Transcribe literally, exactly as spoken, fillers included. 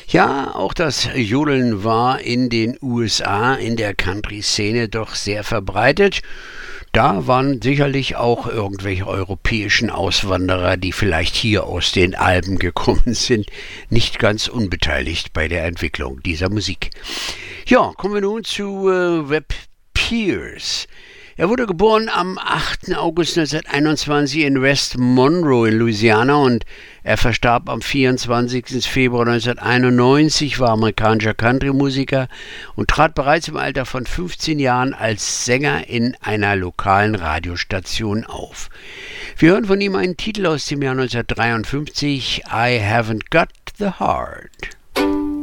Ja, auch das Jodeln war in den U S A in der Country-Szene doch sehr verbreitet. Da waren sicherlich auch irgendwelche europäischen Auswanderer, die vielleicht hier aus den Alpen gekommen sind, nicht ganz unbeteiligt bei der Entwicklung dieser Musik. Ja, kommen wir nun zu äh, Webb Pierce. Er wurde geboren am achten August neunzehnhunderteinundzwanzig in West Monroe in Louisiana und er verstarb am vierundzwanzigsten Februar neunzehnhunderteinundneunzig, war amerikanischer Country-Musiker und trat bereits im Alter von fünfzehn Jahren als Sänger in einer lokalen Radiostation auf. Wir hören von ihm einen Titel aus dem Jahr neunzehnhundertdreiundfünfzig, I Haven't Got the Heart.